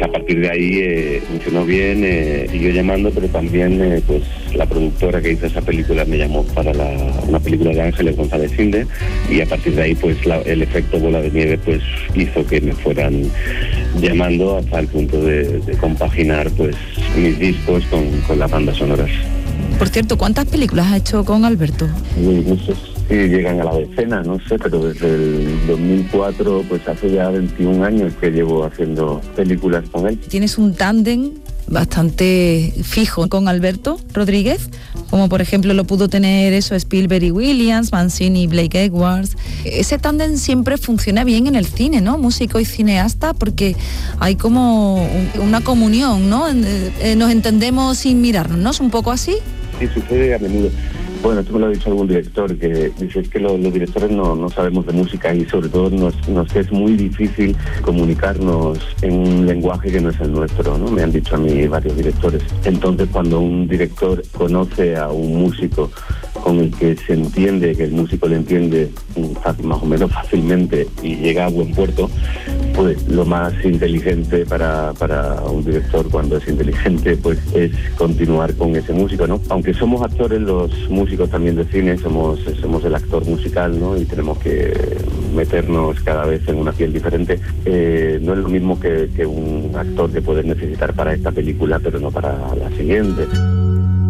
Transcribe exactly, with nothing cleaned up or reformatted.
A partir de ahí eh, funcionó bien, eh, siguió llamando, pero también eh, pues la productora que hizo esa película me llamó para la, una película de Ángeles González Cinde, y a partir de ahí pues la, el efecto bola de nieve pues hizo que me fueran llamando hasta el punto de, de compaginar pues mis discos con, con las bandas sonoras. Por cierto, ¿cuántas películas has hecho con Alberto? Muy, no sé si llegan a la decena, no sé, pero desde el dos mil cuatro, pues hace ya veintiún años que llevo haciendo películas con él. Tienes un tándem bastante fijo con Alberto Rodríguez, como por ejemplo lo pudo tener eso Spielberg y Williams, Mancini y Blake Edwards. Ese tándem siempre funciona bien en el cine, ¿no? Músico y cineasta, porque hay como una comunión, ¿no? Nos entendemos sin mirarnos, ¿no? ¿Es un poco así? Sí, sucede a menudo. Bueno, esto me lo ha dicho algún director, que dice que lo, los directores no, no sabemos de música y sobre todo nos, nos es muy difícil comunicarnos en un lenguaje que no es el nuestro, ¿no? Me han dicho a mí varios directores. Entonces, cuando un director conoce a un músico con el que se entiende, que el músico le entiende más o menos fácilmente y llega a buen puerto, pues lo más inteligente para, para un director cuando es inteligente pues es continuar con ese músico, ¿no? Aunque somos actores, los músicos también de cine, somos, somos el actor musical, ¿no? Y tenemos que meternos cada vez en una piel diferente. Eh, no es lo mismo que, que un actor que puedes necesitar para esta película, pero no para la siguiente.